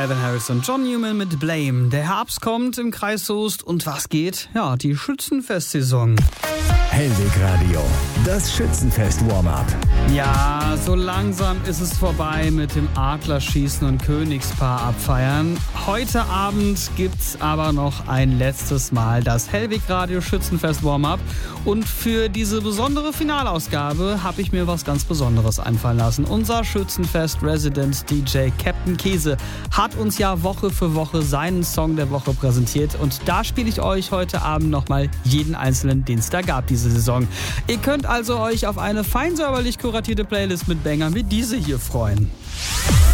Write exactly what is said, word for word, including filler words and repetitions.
Calvin Harris und John Newman mit Blame. Der Herbst kommt im Kreis Soest und was geht? Ja, die Schützenfestsaison. Hellweg Radio, das Schützenfest-Warm-Up. Ja, so langsam ist es vorbei mit dem Adlerschießen und Königspaar abfeiern. Heute Abend gibt's aber noch ein letztes Mal das Hellweg Radio Schützenfest Warm-Up. Und für diese besondere Finalausgabe habe ich mir was ganz Besonderes einfallen lassen. Unser Schützenfest-Resident D J Captain Käse hat uns ja Woche für Woche seinen Song der Woche präsentiert. Und da spiele ich euch heute Abend nochmal jeden einzelnen, den es da gab diese Saison. Ihr könnt also euch auf eine fein säuberlich kuratierte Playlist mit Bangern wie diese hier freuen.